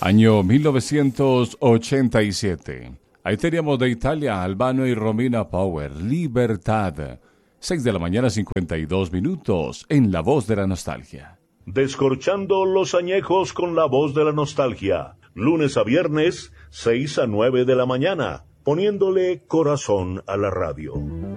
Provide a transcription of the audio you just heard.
Año 1987. Ahí teníamos de Italia Albano y Romina Power, Libertad. 6 de la mañana, 52 minutos, en La Voz de la Nostalgia. Descorchando los añejos con La Voz de la Nostalgia. Lunes a viernes, 6 a 9 de la mañana, poniéndole corazón a la radio.